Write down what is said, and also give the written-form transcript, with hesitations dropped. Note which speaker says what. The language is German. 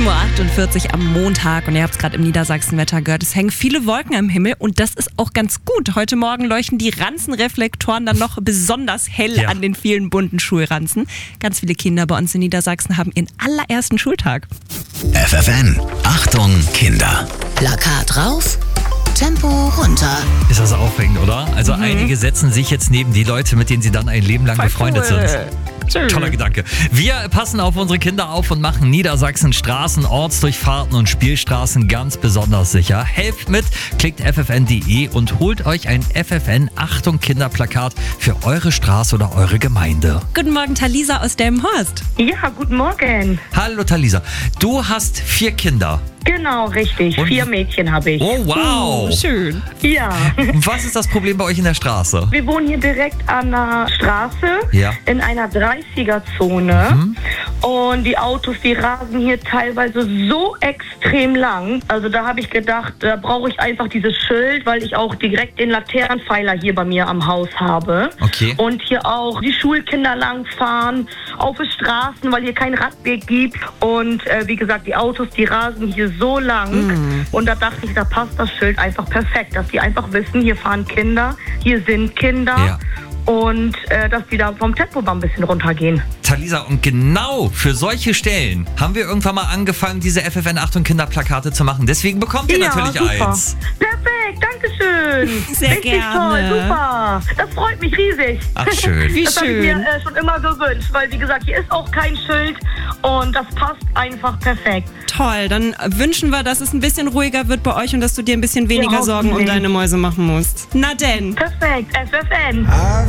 Speaker 1: 7.48 Uhr am Montag und ihr habt es gerade im Niedersachsenwetter gehört. Es hängen viele Wolken am Himmel und das ist auch ganz gut. Heute Morgen leuchten die Ranzenreflektoren dann noch besonders hell an den vielen bunten Schulranzen. Ganz viele Kinder bei uns in Niedersachsen haben ihren allerersten Schultag.
Speaker 2: FFN, Achtung Kinder.
Speaker 3: Plakat rauf, Tempo runter.
Speaker 4: Ist das aufregend, oder? Also einige setzen sich jetzt neben die Leute, mit denen sie dann ein Leben lang befreundet sind. Toller Gedanke. Wir passen auf unsere Kinder auf und machen Niedersachsen Straßen, Ortsdurchfahrten und Spielstraßen ganz besonders sicher. Helft mit, klickt ffn.de und holt euch ein FFN Achtung Kinderplakat für eure Straße oder eure Gemeinde.
Speaker 1: Guten Morgen, Talisa aus Delmenhorst.
Speaker 5: Ja, guten Morgen.
Speaker 4: Hallo Talisa, du hast 4 Kinder.
Speaker 5: Genau, richtig.
Speaker 4: Und
Speaker 5: 4 Mädchen habe ich.
Speaker 4: Oh wow.
Speaker 1: Oh, schön.
Speaker 5: Ja.
Speaker 4: Was ist das Problem bei euch in der Straße?
Speaker 5: Wir wohnen hier direkt an der Straße
Speaker 4: Ja.
Speaker 5: in einer 30er-Zone. Und die Autos, die rasen hier teilweise so extrem lang. Also da habe ich gedacht, da brauche ich einfach dieses Schild, weil ich auch direkt den Laternenpfeiler hier bei mir am Haus habe.
Speaker 4: Okay.
Speaker 5: Und hier auch die Schulkinder langfahren, auf den Straßen, weil hier keinen Radweg gibt. Und wie gesagt, die Autos, die rasen hier so lang. Und da dachte ich, da passt das Schild einfach perfekt, dass die einfach wissen, hier fahren Kinder, hier sind Kinder.
Speaker 4: Ja.
Speaker 5: Und dass die da vom Tempobaum ein bisschen runtergehen.
Speaker 4: Talisa, und genau für solche Stellen haben wir irgendwann mal angefangen, diese FFN Achtung Kinderplakate zu machen. Deswegen bekommt ihr natürlich
Speaker 5: super.
Speaker 4: eins.
Speaker 5: Perfekt, dankeschön.
Speaker 1: Sehr
Speaker 5: Richtig
Speaker 1: gerne.
Speaker 5: toll, super. Das freut mich riesig.
Speaker 4: Ach, schön.
Speaker 1: Wie
Speaker 5: Das habe ich
Speaker 1: schön.
Speaker 5: mir schon immer gewünscht, weil wie gesagt, hier ist auch kein Schild und das passt einfach perfekt.
Speaker 1: Toll, dann wünschen wir, dass es ein bisschen ruhiger wird bei euch und dass du dir ein bisschen weniger
Speaker 5: Ja,
Speaker 1: Sorgen um
Speaker 5: hoffentlich.
Speaker 1: deine Mäuse machen musst. Na denn.
Speaker 5: Perfekt, FFN.